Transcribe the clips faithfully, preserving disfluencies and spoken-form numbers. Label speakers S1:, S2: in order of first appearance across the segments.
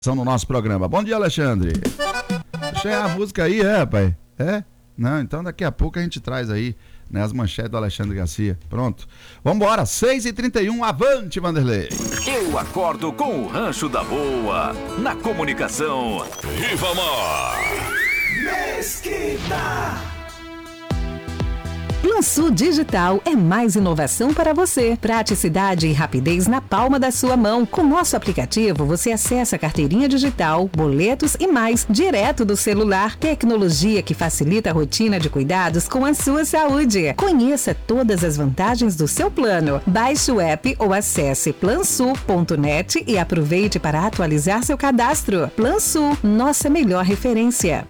S1: São no nosso programa. Bom dia, Alexandre. Achei a música aí, é, pai? É? Não, então daqui a pouco a gente traz aí, né, as manchetes do Alexandre Garcia. Pronto. Vambora, seis e trinta e um, avante, Vanderlei.
S2: Eu acordo com o Rancho da Boa, na comunicação. Rivamar.
S3: Mesquita.
S4: Plansul Digital é mais inovação para você. Praticidade e rapidez na palma da sua mão. Com nosso aplicativo, você acessa a carteirinha digital, boletos e mais, direto do celular. Tecnologia que facilita a rotina de cuidados com a sua saúde. Conheça todas as vantagens do seu plano. Baixe o app ou acesse plansul ponto net e aproveite para atualizar seu cadastro. Plansul, nossa melhor referência.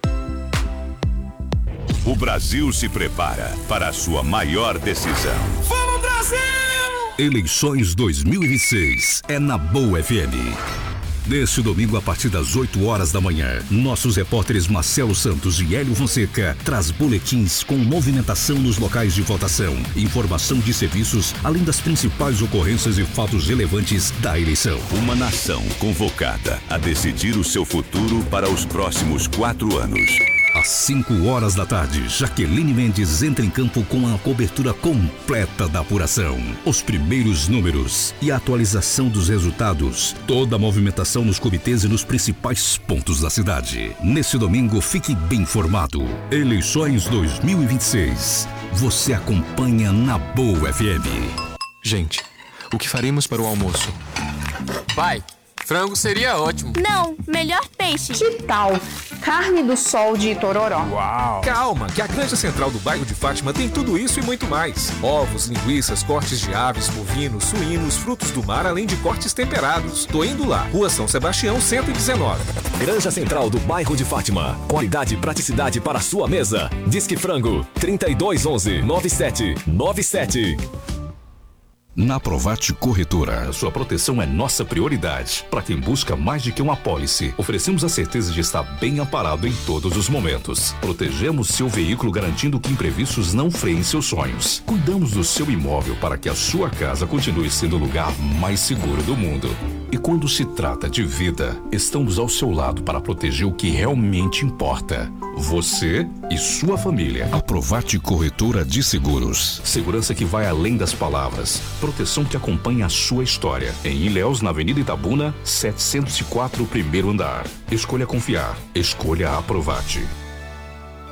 S2: O Brasil se prepara para a sua maior decisão.
S3: Vamos, Brasil!
S5: Eleições dois mil e vinte e seis é na Boa F M. Neste domingo, a partir das oito horas da manhã, nossos repórteres Marcelo Santos e Hélio Fonseca traz boletins com movimentação nos locais de votação, informação de serviços, além das principais ocorrências e fatos relevantes da eleição.
S2: Uma nação convocada a decidir o seu futuro para os próximos quatro anos.
S5: Às cinco horas da tarde, Jaqueline Mendes entra em campo com a cobertura completa da apuração. Os primeiros números e a atualização dos resultados. Toda a movimentação nos comitês e nos principais pontos da cidade. Nesse domingo, fique bem informado. Eleições dois mil e vinte e seis. Você acompanha na Boa F M.
S6: Gente, o que faremos para o almoço?
S7: Pai, frango seria ótimo.
S8: Não, melhor peixe.
S9: Que tal carne do sol de Itororó?
S6: Uau! Calma, que a Granja Central do bairro de Fátima tem tudo isso e muito mais. Ovos, linguiças, cortes de aves, bovinos, suínos, frutos do mar, além de cortes temperados. Tô indo lá. Rua São Sebastião, cento e dezenove.
S10: Granja Central do bairro de Fátima. Qualidade e praticidade para a sua mesa. Disque Frango, trinta e dois onze, noventa e sete noventa e sete.
S5: Na Provate Corretora, sua proteção é nossa prioridade. Para quem busca mais de que uma apólice, oferecemos a certeza de estar bem amparado em todos os momentos. Protegemos seu veículo garantindo que imprevistos não freiem seus sonhos. Cuidamos do seu imóvel para que a sua casa continue sendo o lugar mais seguro do mundo. E quando se trata de vida, estamos ao seu lado para proteger o que realmente importa. Você e sua família. A Provate Corretora de Seguros. Segurança que vai além das palavras. Proteção que acompanha a sua história. Em Ilhéus, na Avenida Itabuna, setecentos e quatro, primeiro andar. Escolha confiar. Escolha a Provate.